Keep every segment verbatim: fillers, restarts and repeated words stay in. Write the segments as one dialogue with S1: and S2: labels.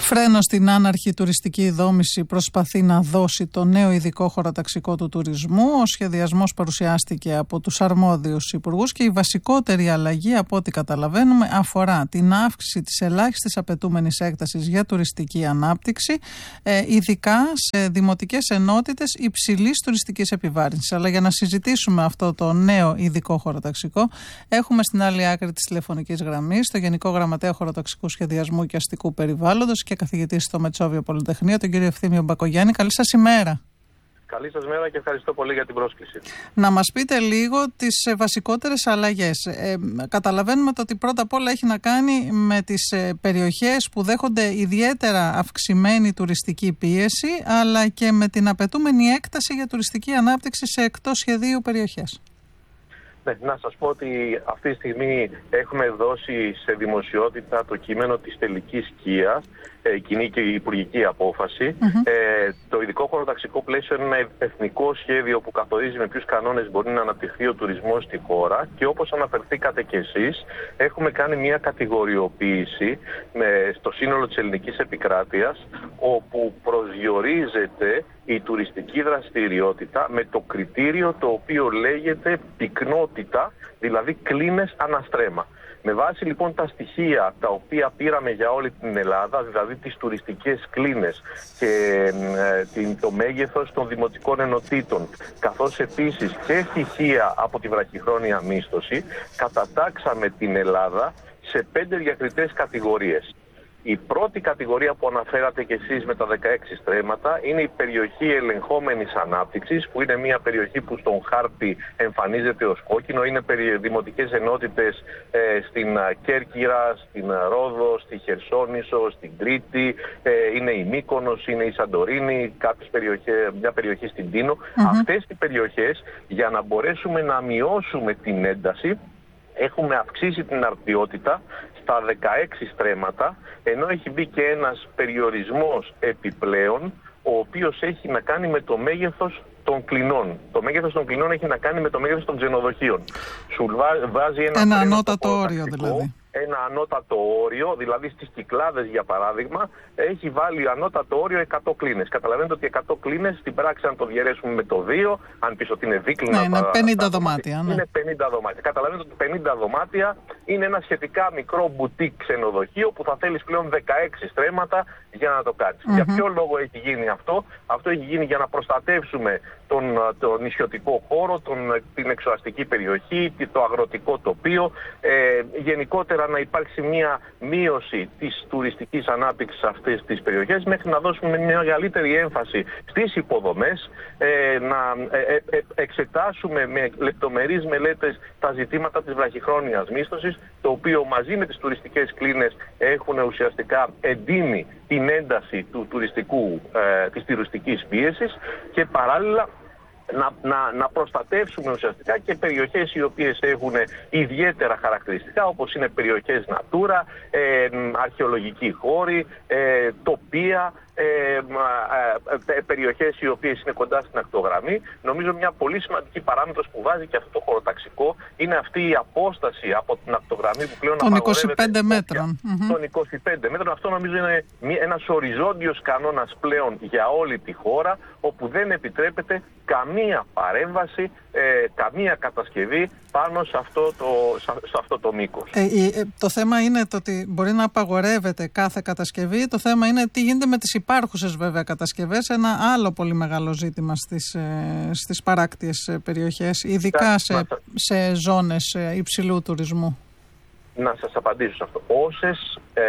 S1: Φρένο στην άναρχη τουριστική δόμηση προσπαθεί να δώσει το νέο ειδικό χωροταξικό του τουρισμού. Ο σχεδιασμός παρουσιάστηκε από τους αρμόδιους υπουργούς και η βασικότερη αλλαγή, από ό,τι καταλαβαίνουμε, αφορά την αύξηση της ελάχιστης απαιτούμενης έκτασης για τουριστική ανάπτυξη, ε, ειδικά σε δημοτικές ενότητες υψηλής τουριστικής επιβάρυνσης. Αλλά για να συζητήσουμε αυτό το νέο ειδικό χωροταξικό, έχουμε στην άλλη άκρη της τηλεφωνικής γραμμής το Γενικό Γραμματέα Χωροταξικού Σχεδιασμού και Αστικού Περιβάλλοντος και καθηγητή στο Μετσόβιο Πολυτεχνείο, τον κύριο Ευθύμιο Μπακογιάννη. Καλή σας ημέρα.
S2: Καλή σας μέρα και ευχαριστώ πολύ για την πρόσκληση.
S1: Να μας πείτε λίγο τις βασικότερες αλλαγές. Ε, καταλαβαίνουμε ότι πρώτα απ' όλα έχει να κάνει με τις περιοχές που δέχονται ιδιαίτερα αυξημένη τουριστική πίεση, αλλά και με την απαιτούμενη έκταση για τουριστική ανάπτυξη σε εκτός σχεδίου περιοχές.
S2: Ναι, να σας πω ότι αυτή τη στιγμή έχουμε δώσει σε δημοσιότητα το κείμενο της τελικής ΚΙΑ, ε, κοινή και υπουργική απόφαση. Mm-hmm. Ε, το ειδικό χωροταξικό πλαίσιο είναι ένα εθνικό σχέδιο που καθορίζει με ποιους κανόνες μπορεί να αναπτυχθεί ο τουρισμός στη χώρα και όπως αναφερθήκατε κι εσείς, έχουμε κάνει μια κατηγοριοποίηση με, στο σύνολο της ελληνικής επικράτειας, όπου προσδιορίζεται η τουριστική δραστηριότητα με το κριτήριο το οποίο λέγεται πυκνότητα, δηλαδή κλίνες αναστρέμα. Με βάση λοιπόν τα στοιχεία τα οποία πήραμε για όλη την Ελλάδα, δηλαδή τις τουριστικές κλίνες και ε, το μέγεθος των δημοτικών ενωτήτων, καθώς επίσης και στοιχεία από τη βραχυχρόνια μίσθωση, κατατάξαμε την Ελλάδα σε πέντε διακριτές κατηγορίες. Η πρώτη κατηγορία που αναφέρατε κι εσείς με τα δεκαέξι στρέμματα είναι η περιοχή ελεγχόμενης ανάπτυξης, που είναι μια περιοχή που στον χάρτη εμφανίζεται ως κόκκινο. Είναι δημοτικές ενότητες ε, στην Κέρκυρα, στην Ρόδο, στη Χερσόνησο, στην Κρήτη, ε, είναι η Μύκονος, είναι η Σαντορίνη, κάποιες περιοχές, μια περιοχή στην Τίνο. Mm-hmm. Αυτές οι περιοχές, για να μπορέσουμε να μειώσουμε την ένταση, έχουμε αυξήσει την αρτιότητα στα δεκαέξι στρέμματα, ενώ έχει μπει και ένας περιορισμός επιπλέον, ο οποίος έχει να κάνει με το μέγεθος των κλινών. Το μέγεθος των κλινών έχει να κάνει με το μέγεθος των ξενοδοχείων. Σου βάζει ένα,
S1: ένα ανώτατο όριο δηλαδή.
S2: Ένα ανώτατο όριο, δηλαδή στις Κυκλάδες για παράδειγμα, έχει βάλει ανώτατο όριο εκατό κλίνες. Καταλαβαίνετε ότι εκατό κλίνες στην πράξη, αν το διαιρέσουμε με το δύο, αν πεις ότι είναι δίκλινα.
S1: Ναι, είναι πενήντα δωμάτια. Ναι.
S2: Είναι πενήντα δωμάτια. Καταλαβαίνετε ότι πενήντα δωμάτια είναι ένα σχετικά μικρό μπουτίκ ξενοδοχείο που θα θέλεις πλέον δεκαέξι στρέμματα για να το κάνεις. Mm-hmm. Για ποιο λόγο έχει γίνει αυτό? Αυτό έχει γίνει για να προστατεύσουμε τον, τον νησιωτικό χώρο, τον, την εξοαστική περιοχή, το αγροτικό τοπίο, ε, γενικότερα να υπάρξει μια μείωση της τουριστικής ανάπτυξης σε αυτές τις περιοχές, μέχρι να δώσουμε μια μεγαλύτερη έμφαση στις υποδομές, ε, να ε, ε, εξετάσουμε με λεπτομερείς μελέτες τα ζητήματα της βραχυχρόνιας μίσθωσης, το οποίο μαζί με τις τουριστικές κλίνες έχουν ουσιαστικά εντείνει την ένταση του τουριστικού, ε, της τουριστικής πίεσης και παράλληλα Να, να, να προστατεύσουμε ουσιαστικά και περιοχές οι οποίες έχουν ιδιαίτερα χαρακτηριστικά, όπως είναι περιοχές Natura, ε, αρχαιολογικοί χώροι, ε, τοπία, ε, ε, ε, περιοχές οι οποίες είναι κοντά στην ακτογραμμή. Νομίζω μια πολύ σημαντική παράμετρος που βάζει και αυτό το χωροταξικό είναι αυτή η απόσταση από την ακτογραμμή που πλέον
S1: των είκοσι πέντε μέτρων.
S2: Mm-hmm. Των είκοσι πέντε μέτρων. Αυτό νομίζω είναι ένας οριζόντιος κανόνας πλέον για όλη τη χώρα, όπου δεν επιτρέπεται καμία παρέμβαση, ε, καμία κατασκευή πάνω σε αυτό το, σε αυτό το μήκος.
S1: Ε, ε, το θέμα είναι το ότι μπορεί να απαγορεύεται κάθε κατασκευή. Το θέμα είναι τι γίνεται με τις υπάρχουσες βέβαια κατασκευές. Ένα άλλο πολύ μεγάλο ζήτημα στις, ε, στις παράκτιες περιοχές, ειδικά σε, σε ζώνες υψηλού τουρισμού.
S2: Να σας απαντήσω σε αυτό. Όσες ε,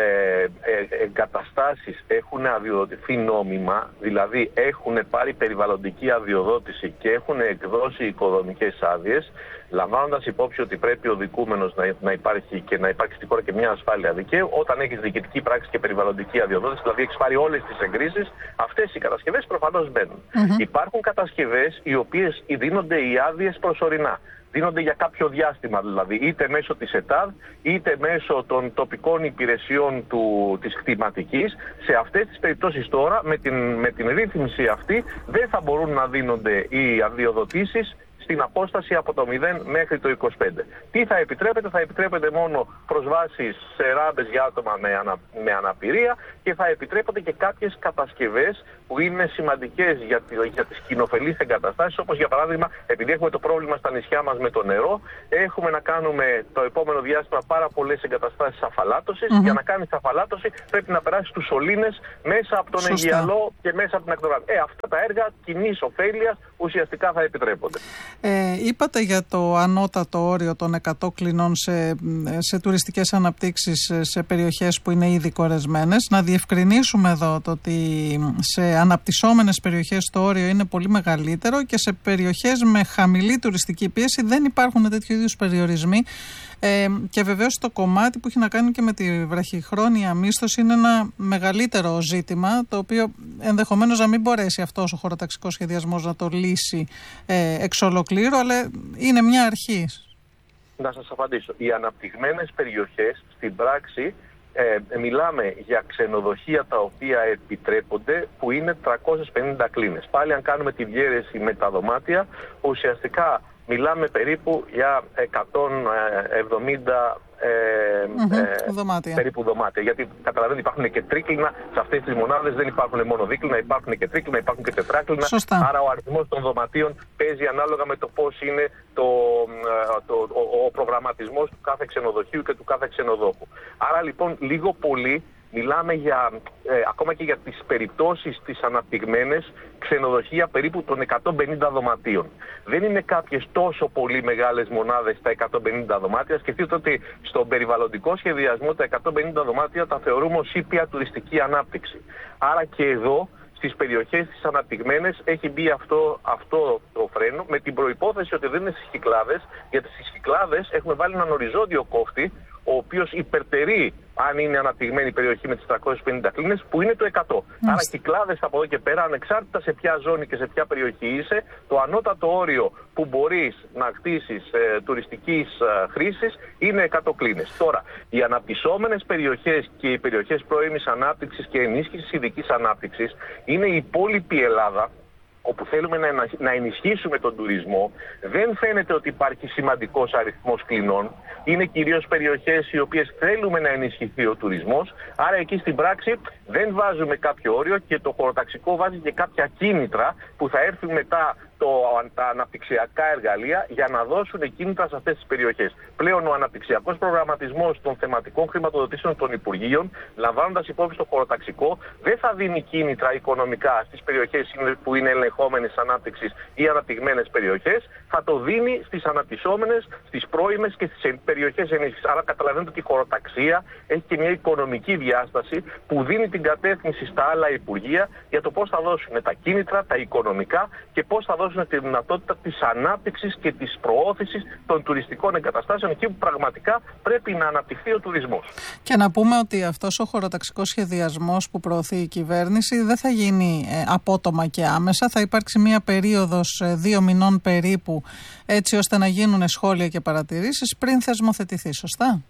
S2: ε, εγκαταστάσεις έχουν αδειοδοτηθεί νόμιμα, δηλαδή έχουν πάρει περιβαλλοντική αδειοδότηση και έχουν εκδώσει οικοδομικές άδειες, λαμβάνοντας υπόψη ότι πρέπει ο δικούμενος να, να υπάρχει και να υπάρξει στη χώρα και μια ασφάλεια δικαίου, όταν έχεις διοικητική πράξη και περιβαλλοντική αδειοδότηση, δηλαδή έχεις πάρει όλες τις εγκρίσεις, αυτές οι κατασκευές προφανώς μπαίνουν. Mm-hmm. Υπάρχουν κατασκευές οι οποίες δίνονται οι άδειες προσωρινά. Δίνονται για κάποιο διάστημα, δηλαδή είτε μέσω της ΕΤΑΔ είτε μέσω των τοπικών υπηρεσιών του, της κτηματικής. Σε αυτές τις περιπτώσεις τώρα με την, με την ρύθμιση αυτή δεν θα μπορούν να δίνονται οι αδειοδοτήσεις στην απόσταση από το μηδέν μέχρι το είκοσι πέντε. Τι θα επιτρέπεται? Θα επιτρέπεται μόνο προσβάσεις σε ράμπες για άτομα με, ανα, με αναπηρία και θα επιτρέπονται και κάποιες κατασκευές που είναι σημαντικές για, για τις κοινοφελείς εγκαταστάσεις, όπως για παράδειγμα, επειδή έχουμε το πρόβλημα στα νησιά μας με το νερό, έχουμε να κάνουμε το επόμενο διάστημα πάρα πολλές εγκαταστάσεις αφαλάτωσης. Mm-hmm. Για να κάνεις αφαλάτωση πρέπει να περάσεις τους σωλήνες μέσα από τον Αιγιαλό και μέσα από την Ακτοράδα. Ε, αυτά τα έργα κοινής ωφέλειας ουσιαστικά θα επιτρέπονται.
S1: Ε, είπατε για το ανώτατο όριο των εκατό κλινών σε, σε τουριστικές αναπτύξεις σε περιοχές που είναι ήδη κορεσμένες. Να διευκρινίσουμε εδώ το ότι σε αναπτυσσόμενες περιοχές το όριο είναι πολύ μεγαλύτερο και σε περιοχές με χαμηλή τουριστική πίεση δεν υπάρχουν τέτοιου είδους περιορισμοί. Ε, και βεβαίως το κομμάτι που έχει να κάνει και με τη βραχυχρόνια μίσθωση είναι ένα μεγαλύτερο ζήτημα, το οποίο ενδεχομένως να μην μπορέσει αυτός ο χωροταξικός σχεδιασμός να το λύσει ε, εξ ολοκλήρου, αλλά είναι μια αρχή.
S2: Να σας απαντήσω. Οι αναπτυγμένες περιοχές στην πράξη ε, μιλάμε για ξενοδοχεία τα οποία επιτρέπονται, που είναι τριακόσιες πενήντα κλίνες. Πάλι αν κάνουμε τη διαίρεση με τα δωμάτια, ουσιαστικά μιλάμε περίπου για εκατόν εβδομήντα ε,
S1: mm-hmm,
S2: ε,
S1: δωμάτια.
S2: περίπου δωμάτια. Γιατί καταλαβαίνετε υπάρχουν και τρίκλινα, σε αυτές τις μονάδες δεν υπάρχουν μόνο δίκλινα, υπάρχουν και τρίκλινα, υπάρχουν και τετράκλινα.
S1: Σωστά.
S2: Άρα ο αριθμός των δωματίων παίζει ανάλογα με το πώς είναι το, το, ο, ο προγραμματισμός του κάθε ξενοδοχείου και του κάθε ξενοδόχου. Άρα λοιπόν λίγο πολύ μιλάμε για, ε, ακόμα και για τις περιπτώσεις τις αναπτυγμένες, ξενοδοχεία περίπου των εκατόν πενήντα δωματίων. Δεν είναι κάποιες τόσο πολύ μεγάλες μονάδες τα εκατόν πενήντα δωμάτια. Σκεφτείτε ότι στον περιβαλλοντικό σχεδιασμό τα εκατόν πενήντα δωμάτια τα θεωρούμε ως ήπια τουριστική ανάπτυξη. Άρα και εδώ, στις περιοχές τις αναπτυγμένες, έχει μπει αυτό, αυτό το φρένο, με την προϋπόθεση ότι δεν είναι στις Κυκλάδες, γιατί στις Κυκλάδες έχουμε βάλει έναν οριζόντιο κόφτη, ο οποίος υπερτερεί αν είναι αναπτυγμένη περιοχή με τις τριακόσιες πενήντα κλίνες, που είναι το εκατό. Mm. Άρα Κυκλάδες από εδώ και πέρα, ανεξάρτητα σε ποια ζώνη και σε ποια περιοχή είσαι, το ανώτατο όριο που μπορείς να χτίσεις ε, τουριστικής ε, χρήσης είναι εκατό κλίνες. Τώρα, οι αναπτυσσόμενες περιοχές και οι περιοχές πρώιμης ανάπτυξης και ενίσχυσης ειδικής ανάπτυξης είναι η υπόλοιπη Ελλάδα, όπου θέλουμε να ενισχύσουμε τον τουρισμό. Δεν φαίνεται ότι υπάρχει σημαντικός αριθμός κλινών. Είναι κυρίως περιοχές οι οποίες θέλουμε να ενισχυθεί ο τουρισμός. Άρα εκεί στην πράξη δεν βάζουμε κάποιο όριο και το χωροταξικό βάζει και κάποια κίνητρα που θα έρθουν μετά το, τα αναπτυξιακά εργαλεία για να δώσουν κίνητρα σε αυτές τις περιοχές. Πλέον ο αναπτυξιακός προγραμματισμός των θεματικών χρηματοδοτήσεων των Υπουργείων, λαμβάνοντας υπόψη το χωροταξικό, δεν θα δίνει κίνητρα οικονομικά στις περιοχές που είναι ελεγχόμενες ανάπτυξης ή αναπτυγμένες περιοχές, θα το δίνει στις αναπτυσσόμενες, στις πρώιμες και στις περιοχές ενίσχυσης. Άρα καταλαβαίνετε ότι η χωροταξία έχει και μια οικονομική διάσταση που δίνει την κατεύθυνση στα άλλα Υπουργεία για το πώς θα δώσουν τα κίνητρα, τα οικονομικά και πώς θα δώσουν τη δυνατότητα της ανάπτυξης και της προώθησης των τουριστικών εγκαταστάσεων εκεί που πραγματικά πρέπει να αναπτυχθεί ο τουρισμός.
S1: Και να πούμε ότι αυτός ο χωροταξικός σχεδιασμός που προωθεί η κυβέρνηση δεν θα γίνει ε, απότομα και άμεσα. Θα υπάρξει μία περίοδος ε, δύο μηνών περίπου, έτσι ώστε να γίνουν σχόλια και παρατηρήσεις πριν θεσμοθετηθεί. Σωστά?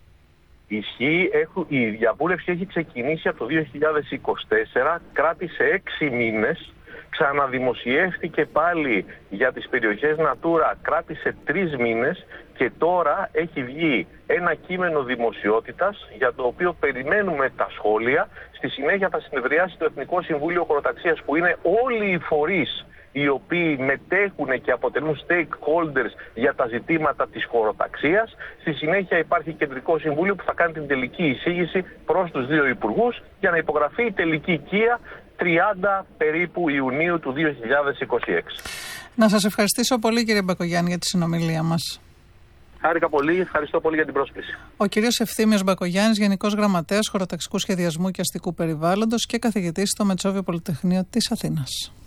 S2: Ισχύει, έχουν, η διαβούλευση έχει ξεκινήσει από το δύο χιλιάδες είκοσι τέσσερα, κράτησε έξι μήνες. Ξαναδημοσιεύτηκε πάλι για τις περιοχές Natura, κράτησε τρεις μήνες και τώρα έχει βγει ένα κείμενο δημοσιότητας για το οποίο περιμένουμε τα σχόλια. Στη συνέχεια θα συνεδριάσει το Εθνικό Συμβούλιο Χωροταξίας, που είναι όλοι οι φορείς οι οποίοι μετέχουν και αποτελούν stakeholders για τα ζητήματα της χωροταξίας. Στη συνέχεια υπάρχει Κεντρικό Συμβούλιο που θα κάνει την τελική εισήγηση προς τους δύο υπουργούς για να υπογραφεί η τελική κία τριάντα περίπου Ιουνίου του δύο χιλιάδες είκοσι έξι.
S1: Να σας ευχαριστήσω πολύ, κύριε Μπακογιάννη, για τη συνομιλία μας.
S2: Χάρηκα πολύ, ευχαριστώ πολύ για την πρόσκληση.
S1: Ο κύριος Ευθύμιος Μπακογιάννης, Γενικός Γραμματέας Χωροταξικού Σχεδιασμού και Αστικού Περιβάλλοντος και καθηγητής στο Μετσόβιο Πολυτεχνείο της Αθήνας.